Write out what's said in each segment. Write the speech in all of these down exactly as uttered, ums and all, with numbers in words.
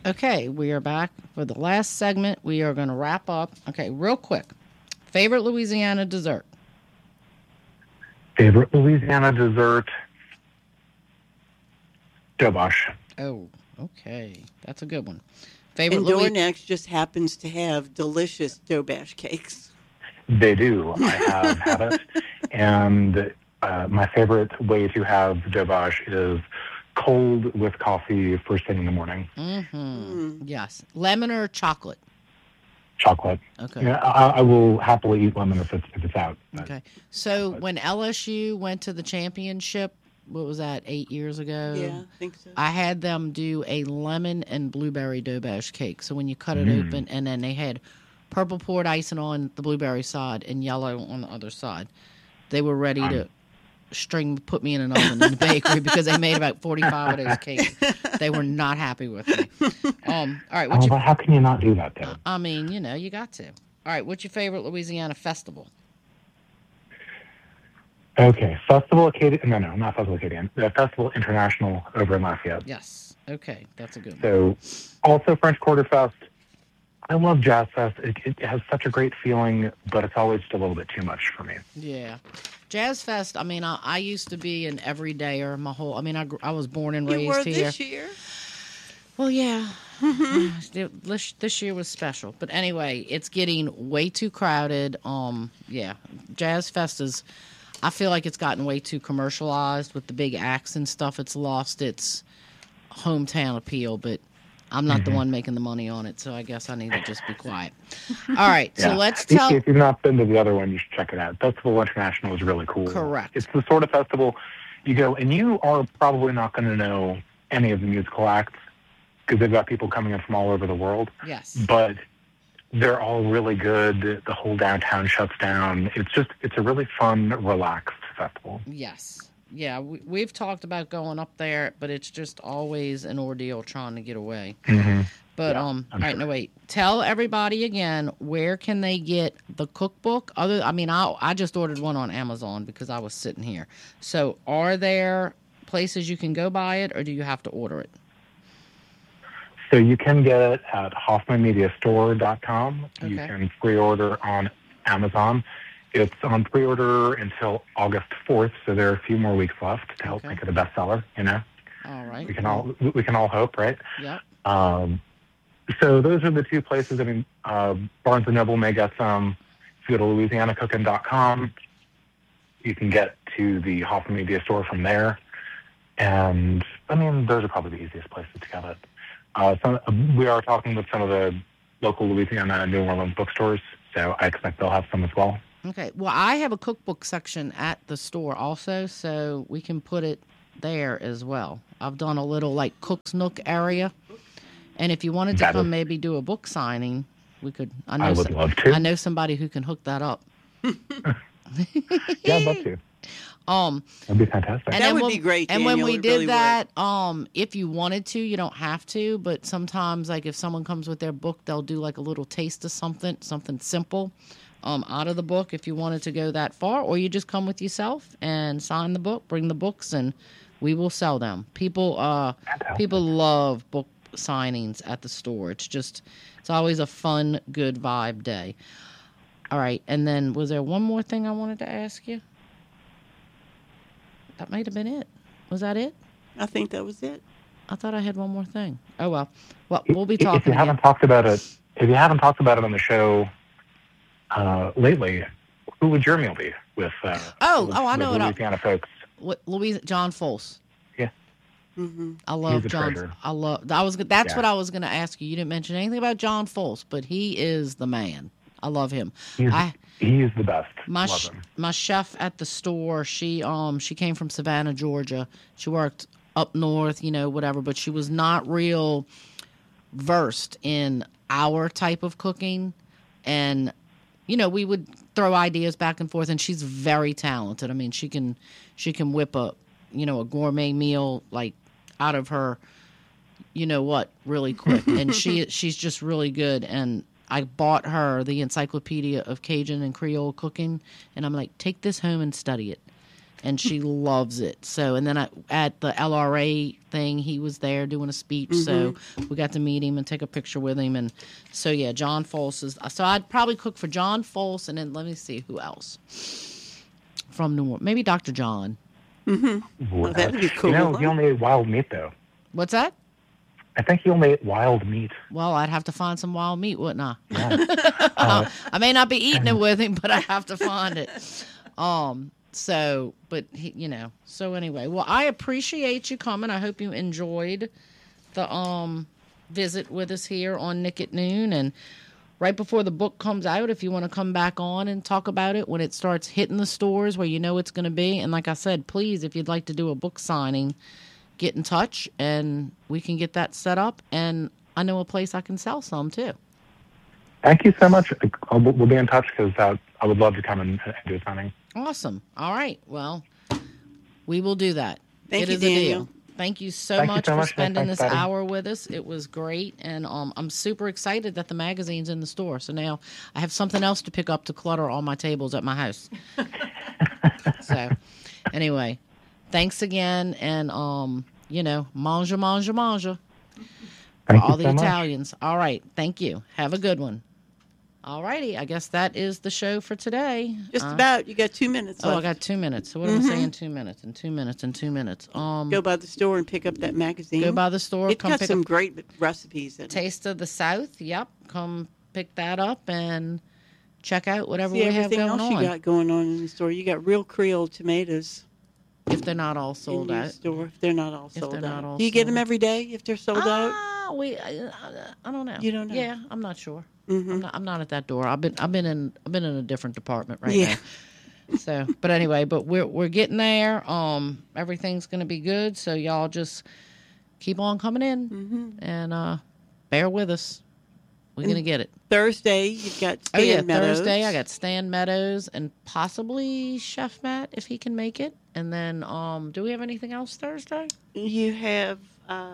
Okay, we are back for the last segment. We are going to wrap up. Okay, real quick. Favorite Louisiana dessert? Favorite Louisiana dessert? Dobosh. Oh, okay. That's a good one. Favorite And Louis- Dornex just happens to have delicious Dobash cakes. They do. I have had it. And uh, my favorite way to have Dobosh is cold with coffee first thing in the morning. Mm-hmm. Mm. Yes. Lemon or chocolate? Chocolate. Okay. Yeah, I, I will happily eat lemon if it's, if it's out. but- Okay. So when L S U went to the championship, what was that, eight years ago? Yeah, I think so. I had them do a lemon and blueberry Dobash cake. So when you cut it Mm. open, and then they had purple poured icing on the blueberry side and yellow on the other side. They were ready Um. to string put me in an oven in the bakery because they made about forty-five of those cakes. They were not happy with me. Um, all right, Oh, what's your, but how can you not do that, though? I mean, you know, you got to. All right, what's your favorite Louisiana festival? Okay, Festival Acadian. No, no, not Festival Acadian. The Festival International over in Lafayette. Yes. Okay, that's a good one. So, also French Quarter Fest. I love Jazz Fest. It, it has such a great feeling, but it's always just a little bit too much for me. Yeah. Jazz Fest, I mean, I, I used to be an everydayer my whole, I mean, I, gr- I was born and You raised were here. this year. Well, yeah. It- this, this year was special. But anyway, it's getting way too crowded. Um, yeah. Jazz Fest is, I feel like it's gotten way too commercialized with the big acts and stuff. It's lost its hometown appeal, but I'm not the one making the money on it, so I guess I need to just be quiet. All right, so Yeah. let's If- tell. If you've not been to the other one, you should check it out. Festival International is really cool. Correct. It's the sort of festival you go, and you are probably not going to know any of the musical acts because they've got people coming in from all over the world. Yes. But they're all really good. The whole downtown shuts down. It's just, it's a really fun, relaxed festival. Yes. Yeah, we, we've talked about going up there, but it's just always an ordeal trying to get away. Mm-hmm. But, Yeah, um, I'm all right, sure. no, wait. Tell everybody again, where can they get the cookbook? Other, I mean, I, I just ordered one on Amazon because I was sitting here. So are there places you can go buy it, or do you have to order it? So you can get it at hoffman media store dot com. You Okay. can pre-order on Amazon. It's on pre-order until August fourth, so there are a few more weeks left to help Okay. make it a bestseller. You know, All right. we can all we can all hope, right? Yep. Um, so those are the two places. I mean, uh, Barnes and Noble may get some. If you go to louisiana cooking dot com, you can get to the Hoffman Media Store from there. And I mean, those are probably the easiest places to get it. Uh, some, we are talking with some of the local Louisiana and New Orleans bookstores, so I expect they'll have some as well. Okay. Well, I have a cookbook section at the store also, so we can put it there as well. I've done a little like Cook's Nook area, and if you wanted to That come is- maybe do a book signing, we could. I know. I would some- love to. I know somebody who can hook that up. Yeah, I'd love to. Um, That'd be fantastic. and That then would when- be great, And when Daniel. we It did really would. that, um, if you wanted to, you don't have to. But sometimes, like if someone comes with their book, they'll do like a little taste of something, something simple, um, out of the book. If you wanted to go that far, or you just come with yourself and sign the book, bring the books, and we will sell them. People, uh, Fantastic. people love book signings at the store. It's just, it's always a fun, good vibe day. All right, and then was there one more thing I wanted to ask you? That might have been it. Was that it? I think that was it. I thought I had one more thing. Oh well. Well, we'll be If you talking haven't again. talked about it, if you haven't talked about it on the show uh, lately, who would your meal be with? Uh, Oh, with, oh, I know with it. Louisiana folks. What, Louise, John Foles. Mm-hmm. I love He's a John. treasure. I love. I was. That's Yeah. what I was going to ask you. You didn't mention anything about John Foles, but he is the man. I love him. He's, I he's the best. my Love sh- him. my chef at the store. She um she came from Savannah, Georgia. She worked up north, you know, whatever. But she was not real versed in our type of cooking, and you know, we would throw ideas back and forth. And she's very talented. I mean, she can she can whip a you know a gourmet meal like out of her, you know what, really quick. And she she's just really good. And I bought her the Encyclopedia of Cajun and Creole Cooking, and I'm like, take this home and study it, and she loves it. So, and then I, at the L R A thing, he was there doing a speech, mm-hmm. so we got to meet him and take a picture with him. And so, yeah, John Folse is. So I'd probably cook for John Folse, and then let me see who else from New Orleans. Maybe Doctor John. Mm-hmm. Well, that'd be cool. You know, he only ate wild meat, though. What's that? I think he only ate wild meat. Well, I'd have to find some wild meat, wouldn't I? Yeah. uh, I may not be eating it with him, but I have to find it. Um. So, but he, you know. So anyway, well, I appreciate you coming. I hope you enjoyed the um visit with us here on Nick at Noon. And right before the book comes out, if you want to come back on and talk about it when it starts hitting the stores where you know it's going to be. And like I said, please, if you'd like to do a book signing, get in touch and we can get that set up. And I know a place I can sell some too. Thank you so much. I'll, we'll be in touch because uh, I would love to come and do a signing. Awesome. All right. Well, we will do that. Thank it you, is Daniel. a deal. Thank you so Thank much you so for much. spending Thanks, this Patty. hour with us. It was great. And um, I'm super excited that the magazine's in the store. So now I have something else to pick up to clutter all my tables at my house. So anyway, thanks again. And, um, you know, manja, manja, manja. Thank For you all the so much. Italians. All right. Thank you. Have a good one. All righty. I guess that is the show for today. Just Uh, about. You got two minutes Oh, left. I got two minutes. So what am I saying? Two minutes and two minutes and two minutes. Um, Go by the store and pick up that magazine. go by the store. It's come got pick some up great recipes in it. Taste of the South. Yep. Come pick that up and check out whatever See we have everything going else on. you got going on in the store. You got real Creole tomatoes If they're not all in sold your out. store. If they're not all If sold they're not out. all Do you get sold them out. every day if they're sold out? Ah, we. I, I don't know. You don't know? Yeah, I'm not sure. Mm-hmm. I'm not. I'm not at that door. I've been. I've been in. I've been in a different department right Yeah. now. So, but anyway, but we're we're getting there. Um, everything's gonna be good. So y'all just keep on coming in Mm-hmm. and uh, bear with us. We're gonna get it. Thursday, you've got Stan Oh yeah, Meadows. Thursday I got Stan Meadows and possibly Chef Matt if he can make it. And then, um, do we have anything else Thursday? You have... Uh,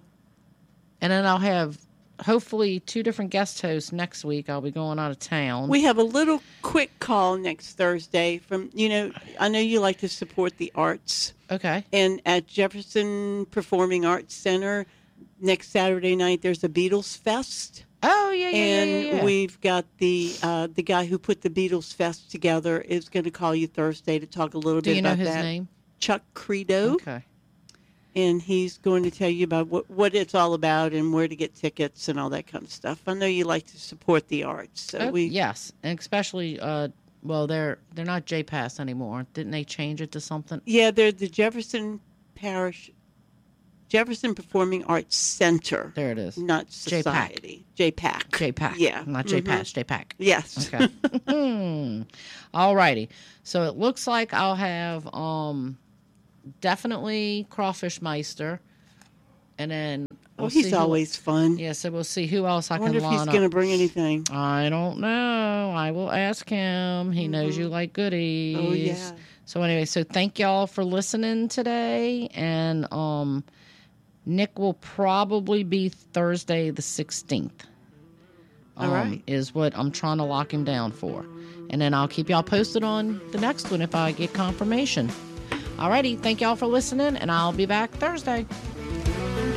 And then I'll have hopefully two different guest hosts next week. I'll be going out of town. we have a little quick call next Thursday from, you know, I know you like to support the arts. okay. And at Jefferson Performing Arts Center, next Saturday night, there's a Beatles Fest. Oh yeah, yeah, And yeah, yeah, yeah. we've got the uh, the guy who put the Beatles Fest together is going to call you Thursday to talk a little Do bit you know about his that. name? Chuck Credo. Okay. And he's going to tell you about what, what it's all about and where to get tickets and all that kind of stuff. I know you like to support the arts, so Oh, we yes, and especially uh, well, they're they're not J Pass anymore. Didn't they change it to something? yeah, they're the Jefferson Parish Jefferson Performing Arts Center, There it is. not J PAC. Society. J PAC. J PAC. Yeah. Not J Mhm. Pass. J PAC. Yes. Okay. Hmm. All righty. So it looks like I'll have um definitely Crawfish Meister, and then Oh, we'll see he's who- always fun. yeah. So we'll see who else I, I wonder can if he's line going to up. bring anything. I don't know. I will ask him. He knows you like goodies. Oh, yeah. So anyway, so thank y'all for listening today, and um, Nick will probably be Thursday the sixteenth. All right. Is what I'm trying to lock him down for, and then I'll keep y'all posted on the next one if I get confirmation. Alrighty, thank y'all for listening, and I'll be back Thursday.